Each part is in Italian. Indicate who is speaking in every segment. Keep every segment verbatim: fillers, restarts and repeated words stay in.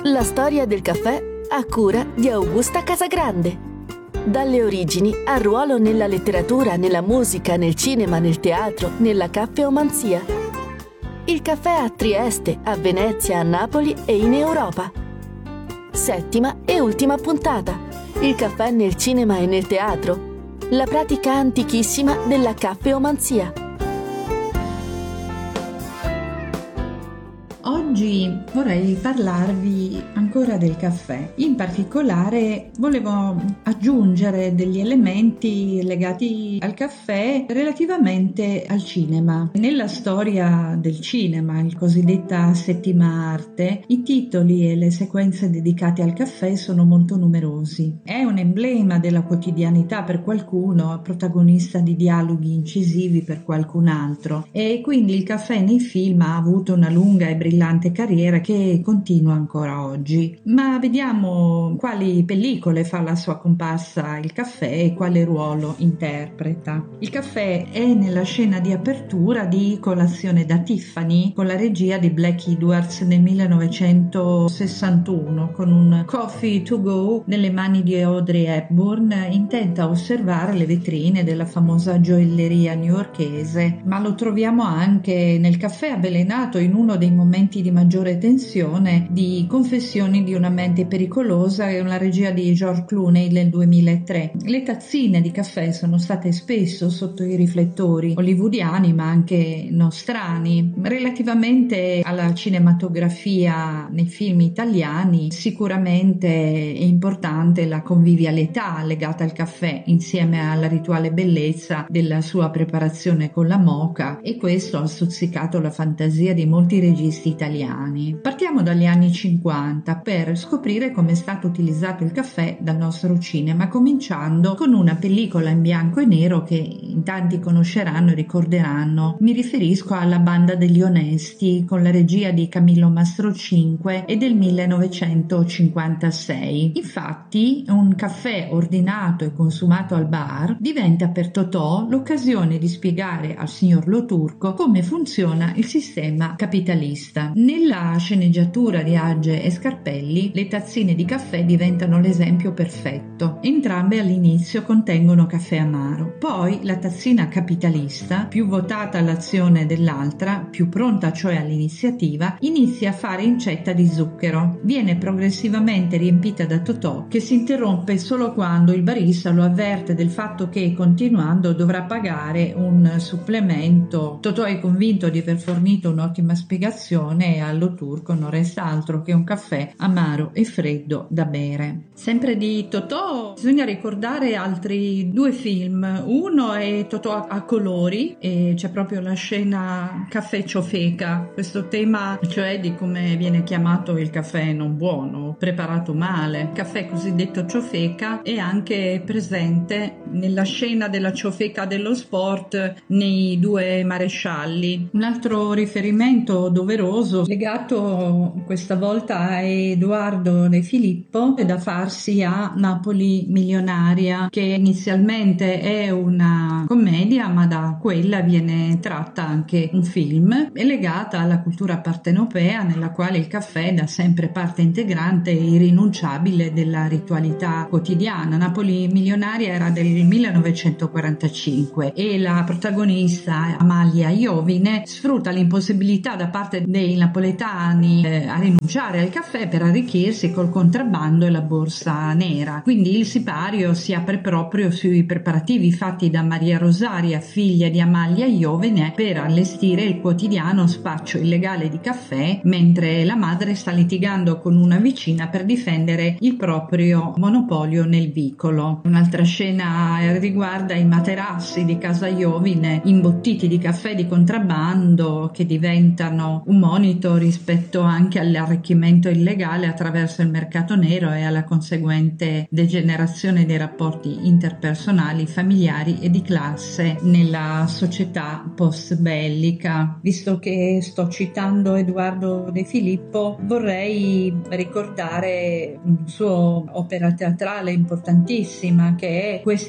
Speaker 1: La storia del caffè a cura di Augusta Casagrande. Dalle origini al ruolo nella letteratura, nella musica, nel cinema, nel teatro, nella caffeomanzia. Il caffè a Trieste, a Venezia, a Napoli e in Europa. Settima e ultima puntata. Il caffè nel cinema e nel teatro. La pratica antichissima della caffeomanzia.
Speaker 2: Oggi vorrei parlarvi ancora del caffè. In particolare volevo aggiungere degli elementi legati al caffè relativamente al cinema. Nella storia del cinema, il cosiddetta settima arte, i titoli e le sequenze dedicate al caffè sono molto numerosi. È un emblema della quotidianità per qualcuno, protagonista di dialoghi incisivi per qualcun altro, e quindi il caffè nei film ha avuto una lunga e brillante carriera che continua ancora oggi. Ma vediamo quali pellicole fa la sua comparsa il caffè e quale ruolo interpreta. Il caffè è nella scena di apertura di Colazione da Tiffany con la regia di Black Edwards nel millenovecentosessantuno, con un coffee to go nelle mani di Audrey Hepburn, intenta a osservare le vetrine della famosa gioielleria newyorkese. Ma lo troviamo anche nel caffè avvelenato in uno dei momenti di maggiore tensione di Confessioni di una mente pericolosa e una regia di George Clooney nel duemilatré. Le tazzine di caffè sono state spesso sotto i riflettori hollywoodiani ma anche nostrani. Relativamente alla cinematografia nei film italiani, sicuramente è importante la convivialità legata al caffè insieme alla rituale bellezza della sua preparazione con la moka, e questo ha stuzzicato la fantasia di molti registi italiani. Partiamo dagli anni cinquanta per scoprire come è stato utilizzato il caffè dal nostro cinema, cominciando con una pellicola in bianco e nero che in tanti conosceranno e ricorderanno. Mi riferisco alla Banda degli Onesti con la regia di Camillo Mastrocinque e del millenovecentocinquantasei. Infatti un caffè ordinato e consumato al bar diventa per Totò l'occasione di spiegare al signor Lo Turco come funziona il sistema capitalista. Nella sceneggiatura di Agge e Scarpelli, le tazzine di caffè diventano l'esempio perfetto. Entrambe all'inizio contengono caffè amaro. Poi la tazzina capitalista, più votata all'azione dell'altra, più pronta cioè all'iniziativa, inizia a fare incetta di zucchero. Viene progressivamente riempita da Totò, che si interrompe solo quando il barista lo avverte del fatto che, continuando, dovrà pagare un supplemento. Totò è convinto di aver fornito un'ottima spiegazione e allo Turco non resta altro che un caffè amaro e freddo da bere. Sempre di Totò bisogna ricordare altri due film. Uno è Totò a colori e c'è proprio la scena caffè ciofeca, questo tema cioè di come viene chiamato il caffè non buono, preparato male. Il caffè cosiddetto ciofeca è anche presente nella scena della ciofeca dello sport nei Due marescialli. Un altro riferimento doveroso legato questa volta a Edoardo De Filippo è da farsi a Napoli milionaria, che inizialmente è una commedia ma da quella viene tratta anche un film. È legata alla cultura partenopea nella quale il caffè è da sempre parte integrante e irrinunciabile della ritualità quotidiana. Napoli milionaria era del millenovecentoquarantacinque e la protagonista Amalia Iovine sfrutta l'impossibilità da parte dei napoletani eh, a rinunciare al caffè per arricchirsi col contrabbando e la borsa nera. Quindi il sipario si apre proprio sui preparativi fatti da Maria Rosaria, figlia di Amalia Iovine, per allestire il quotidiano spaccio illegale di caffè, mentre la madre sta litigando con una vicina per difendere il proprio monopolio nel vicolo. Un'altra scena riguarda i materassi di casa Iovine imbottiti di caffè di contrabbando che diventano un monito rispetto anche all'arricchimento illegale attraverso il mercato nero e alla conseguente degenerazione dei rapporti interpersonali, familiari e di classe nella società post-bellica. Visto che sto citando Edoardo De Filippo, vorrei ricordare una sua opera teatrale importantissima che è Questi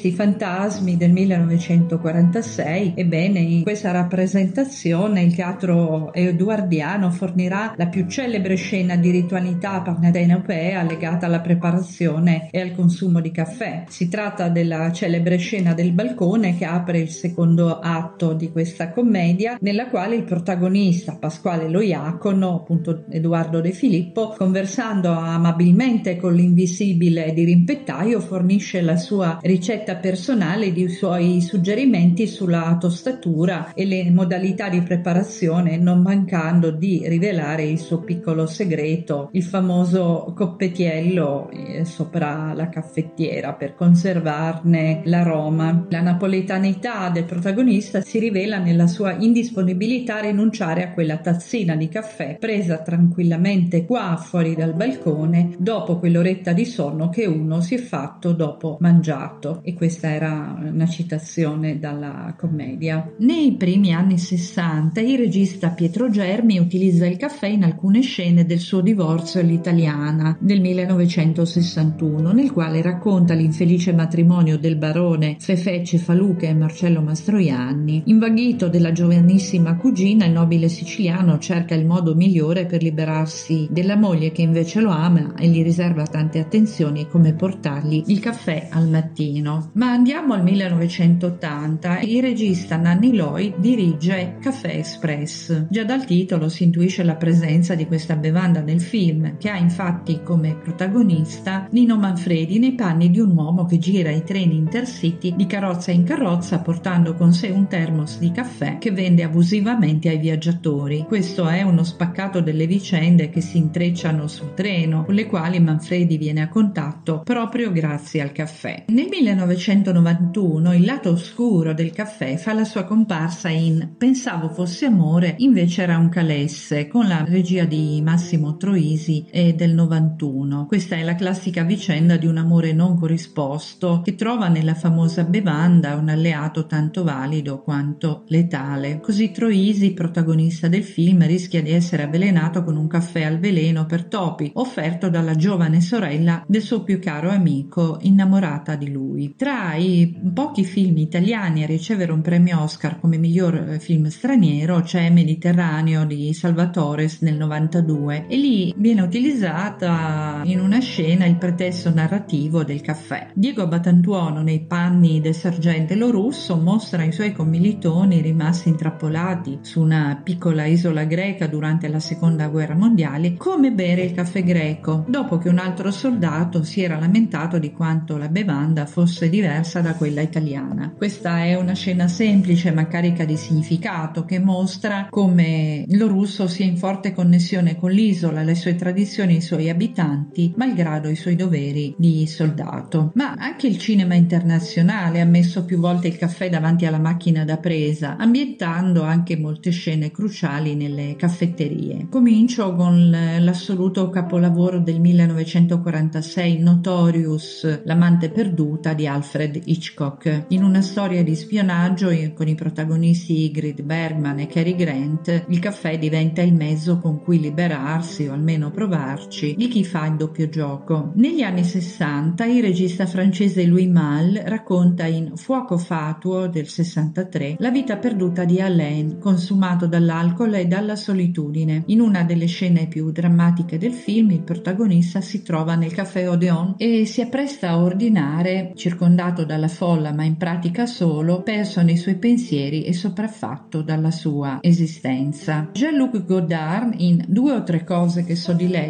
Speaker 2: questi fantasmi del millenovecentoquarantasei. Ebbene, in questa rappresentazione il teatro edoardiano fornirà la più celebre scena di ritualità partenopea legata alla preparazione e al consumo di caffè. Si tratta della celebre scena del balcone che apre il secondo atto di questa commedia, nella quale il protagonista Pasquale lo Iacono, appunto Edoardo De Filippo, conversando amabilmente con l'invisibile dirimpettaio, fornisce la sua ricetta personale e i suoi suggerimenti sulla tostatura e le modalità di preparazione, non mancando di rivelare il suo piccolo segreto, il famoso coppetiello eh, sopra la caffettiera per conservarne l'aroma. La napoletanità del protagonista si rivela nella sua indisponibilità a rinunciare a quella tazzina di caffè presa tranquillamente qua fuori dal balcone dopo quell'oretta di sonno che uno si è fatto dopo mangiato. E questa era una citazione dalla commedia. Nei primi anni sessanta il regista Pietro Germi utilizza il caffè in alcune scene del suo Divorzio all'italiana del millenovecentosessantuno, nel quale racconta l'infelice matrimonio del barone Fefè Cefaluca e Marcello Mastroianni. Invaghito della giovanissima cugina, il nobile siciliano cerca il modo migliore per liberarsi della moglie che invece lo ama e gli riserva tante attenzioni, come portargli il caffè al mattino. Ma andiamo al millenovecentottanta. Il regista Nanni Lloyd dirige Caffè Express. Già dal titolo si intuisce la presenza di questa bevanda nel film, che ha infatti come protagonista Nino Manfredi nei panni di un uomo che gira i treni intercity di carrozza in carrozza portando con sé un termos di caffè che vende abusivamente ai viaggiatori. Questo è uno spaccato delle vicende che si intrecciano sul treno, con le quali Manfredi viene a contatto proprio grazie al caffè. Nel millenovecentonovantuno il lato oscuro del caffè fa la sua comparsa in Pensavo fosse amore, invece era un calesse, con la regia di Massimo Troisi e del novantuno. Questa è la classica vicenda di un amore non corrisposto che trova nella famosa bevanda un alleato tanto valido quanto letale. Così Troisi, protagonista del film, rischia di essere avvelenato con un caffè al veleno per topi offerto dalla giovane sorella del suo più caro amico, innamorata di lui. Tra i pochi film italiani a ricevere un premio Oscar come miglior film straniero c'è Mediterraneo di Salvatores nel novantadue, e lì viene utilizzata in una scena il pretesto narrativo del caffè. Diego Batantuono, nei panni del sergente Lo Russo, mostra ai suoi commilitoni rimasti intrappolati su una piccola isola greca durante la seconda guerra mondiale come bere il caffè greco, dopo che un altro soldato si era lamentato di quanto la bevanda fosse diversa da quella italiana. Questa è una scena semplice ma carica di significato, che mostra come Lo Russo sia in forte connessione con l'isola, le sue tradizioni e i suoi abitanti, malgrado i suoi doveri di soldato. Ma anche il cinema internazionale ha messo più volte il caffè davanti alla macchina da presa, ambientando anche molte scene cruciali nelle caffetterie. Comincio con l'assoluto capolavoro del millenovecentoquarantasei, Notorious, l'amante perduta di Alfred Hitchcock. In una storia di spionaggio con i protagonisti Ingrid Bergman e Cary Grant, il caffè diventa il mezzo con cui liberarsi, o almeno provarci, di chi fa il doppio gioco. Negli anni sessanta il regista francese Louis Malle racconta in Fuoco fatuo del sessantatré la vita perduta di Alain, consumato dall'alcol e dalla solitudine. In una delle scene più drammatiche del film il protagonista si trova nel caffè Odeon e si appresta a ordinare, circondato dalla folla ma in pratica solo, perso nei suoi pensieri e sopraffatto dalla sua esistenza. Jean-Luc Godard in Due o tre cose che so di lei